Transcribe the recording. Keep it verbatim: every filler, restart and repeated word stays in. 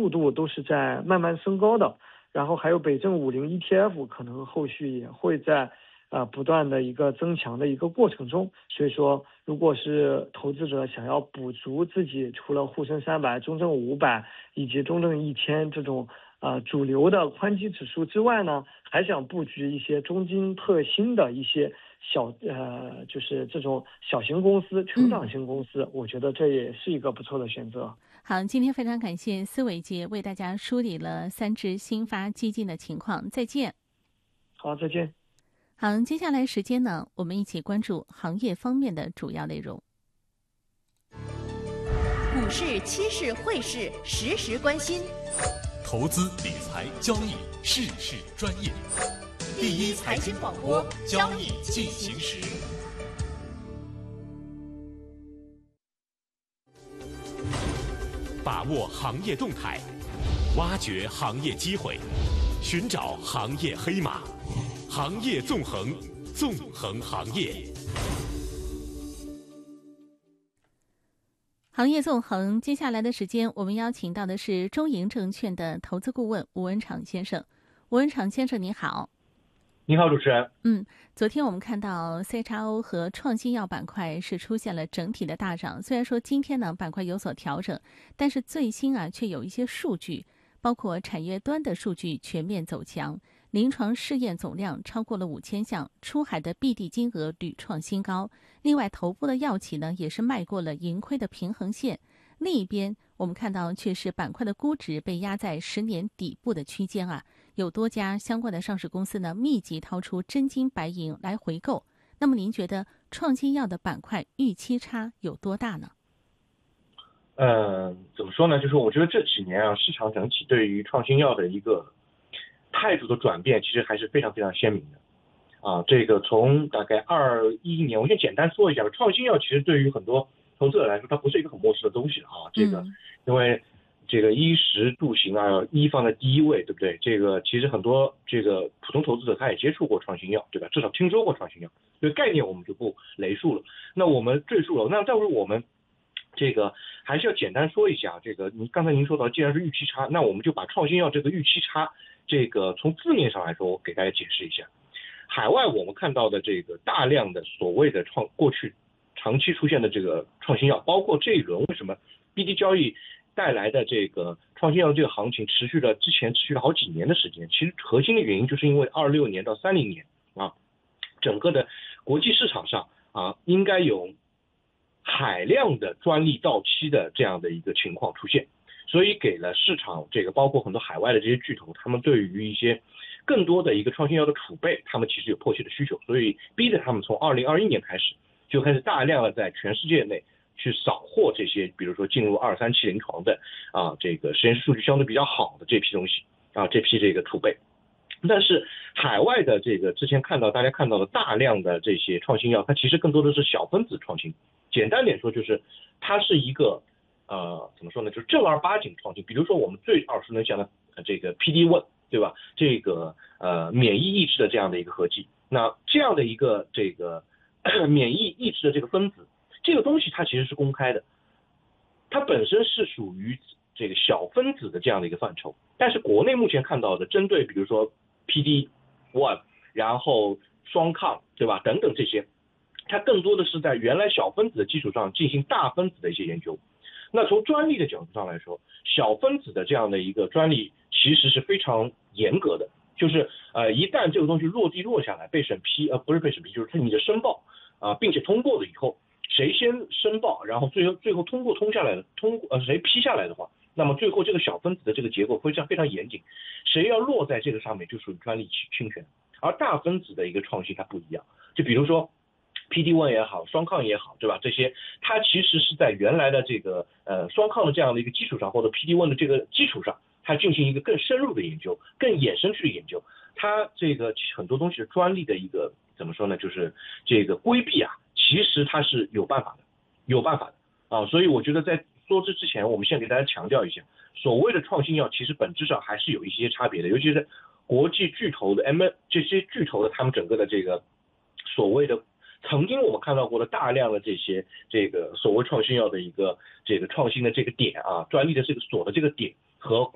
速度都是在慢慢升高的。然后还有北证五零 E T F 可能后续也会在呃不断的一个增强的一个过程中，所以说如果是投资者想要补足自己除了沪深三百、中证五百以及中证一千这种呃主流的宽基指数之外呢，还想布局一些中金特新的一些小呃就是这种小型公司、成长型公司，嗯、我觉得这也是一个不错的选择。 好，今天非常感谢思维杰为大家梳理了三只新发基金的情况。再见。 好，再见。 好，接下来时间呢，我们一起关注行业方面的主要内容。 股市、期市、汇市，时时关心。 投资理财交易，事事专业。第一财经广播，交易进行时。把握行业动态，挖掘行业机会，寻找行业黑马，行业纵横，纵横行业。 行业纵横，接下来的时间，我们邀请到的是中银证券的投资顾问吴文长先生。吴文长先生，你好。 你好，主持人。 嗯，昨天我们看到 C X O 和创新药板块是出现了整体的大涨，虽然说今天呢板块有所调整，但是最新啊却有一些数据，包括产业端的数据全面走强，临床试验总量超过了五千项，出海的 B D 金额屡创新高。另外，头部的药企呢也是迈过了盈亏的平衡线。另一边，我们看到却是板块的估值被压在十年底部的区间啊。有多家相关的上市公司呢，密集掏出真金白银来回购。那么您觉得创新药的板块预期差有多大呢？ 呃，怎么说呢？就是我觉得这几年啊，市场整体对于创新药的一个态度的转变，其实还是非常非常鲜明的。啊，这个从大概二一年，我先简单说一下，创新药其实对于很多投资者来说，它不是一个很陌生的东西啊。这个，因为这个衣食住行啊，医放在第一位，对不对？这个其实很多这个普通投资者他也接触过创新药，对吧？至少听说过创新药，这个概念我们就不雷述了。那我们赘述了，那但是我们这个还是要简单说一下，这个你刚才您说到，既然是预期差，那我们就把创新药这个预期差，这个从字面上来说，我给大家解释一下。海外我们看到的这个大量的所谓的创过去长期出现的这个创新药，包括这一轮为什么 B D 交易带来的这个创新药这个行情持续了之前持续了好几年的时间，其实核心的原因就是因为二六年到三零年啊，整个的国际市场上啊应该有海量的专利到期的这样的一个情况出现，所以给了市场这个包括很多海外的这些巨头，他们对于一些更多的一个创新药的储备，他们其实有迫切的需求，所以逼着他们从二零二一年开始就开始大量的在全世界内去扫货这些，比如说进入二三期临床的啊，这个实验室数据相对比较好的这批东西啊，这批这个储备。但是海外的这个之前看到大家看到的大量的这些创新药，它其实更多的是小分子创新。简单点说，就是它是一个呃怎么说呢，就是正儿八经创新。比如说我们最耳熟能详的这个 P D 一， 对吧？这个呃免疫抑制的这样的一个合剂，那这样的一个这个免疫抑制的这个分子，这个东西它其实是公开的，它本身是属于这个小分子的这样的一个范畴。但是国内目前看到的，针对比如说 P D 一， 然后双抗，对吧？等等这些，它更多的是在原来小分子的基础上进行大分子的一些研究。那从专利的角度上来说，小分子的这样的一个专利其实是非常严格的，就是呃一旦这个东西落地落下来被审批，呃不是被审批，就是你的申报啊、呃，并且通过了以后，谁先申报，然后最后最后通过通下来的通呃谁批下来的话，那么最后这个小分子的这个结构非常非常严谨，谁要落在这个上面就属于专利侵权。而大分子的一个创新它不一样，就比如说 P D 一 也好，双抗也好，对吧？这些它其实是在原来的这个呃双抗的这样的一个基础上，或者 P D 一 的这个基础上，它进行一个更深入的研究，更衍生去的研究。它这个很多东西的专利的一个怎么说呢？就是这个规避啊，其实它是有办法的，有办法的啊。所以我觉得在说这之前，我们先给大家强调一下，所谓的创新药其实本质上还是有一些差别的，尤其是国际巨头的 M 这些巨头的他们整个的这个所谓的。曾经我们看到过的大量的这些这个所谓创新药的一个这个创新的这个点啊，专利的这个锁的这个点和